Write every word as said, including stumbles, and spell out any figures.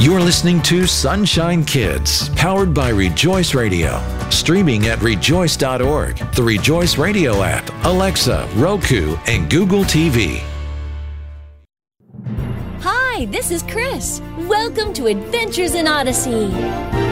You're listening to Sunshine Kids, powered by Rejoice Radio. Streaming at rejoice dot org, the Rejoice Radio app, Alexa, Roku, and Google T V. Hi, this is Chris. Welcome to Adventures in Odyssey.